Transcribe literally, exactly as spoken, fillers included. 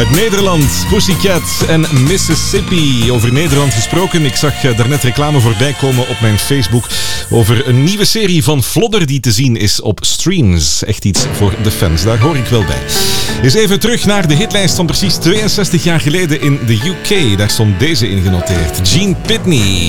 Uit Nederland, Pussycat en Mississippi. Over Nederland gesproken, ik zag daarnet reclame voorbij komen op mijn Facebook over een nieuwe serie van Vlodder die te zien is op Streams. Echt iets voor de fans, daar hoor ik wel bij. Eens even terug naar de hitlijst van precies tweeënzestig jaar geleden in de U K. Daar stond deze in genoteerd. Gene Pitney.